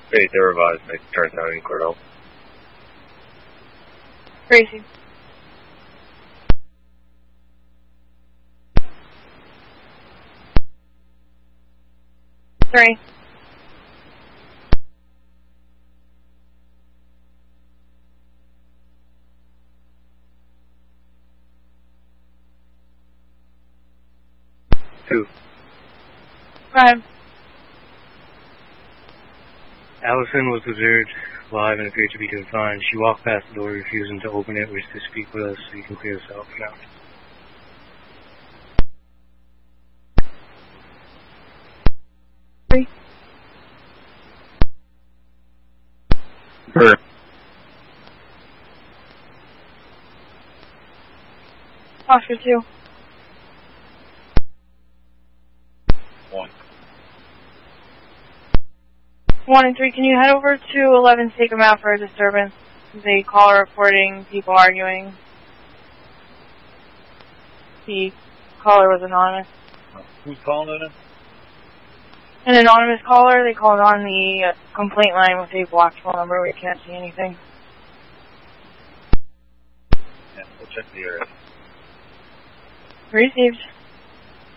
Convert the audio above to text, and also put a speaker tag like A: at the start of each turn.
A: Hey, they're revised. They turned out in Cordell.
B: Gracie. Three.
A: Two.
B: Five.
C: Allison was observed live and appeared to be confined. She walked past the door, refusing to open it. Wished to speak with us, so you can clear this out for now.
B: Three.
A: Her.
B: Oscar 2.
A: 1.
B: 1 and 3, can you head over to 11, take them out for a disturbance? The caller reporting people arguing. The caller was anonymous.
A: Who's calling it in?
B: An anonymous caller, they called on the complaint line with a blocked phone number. We can't see anything.
A: Yeah, we'll check the area.
B: Received.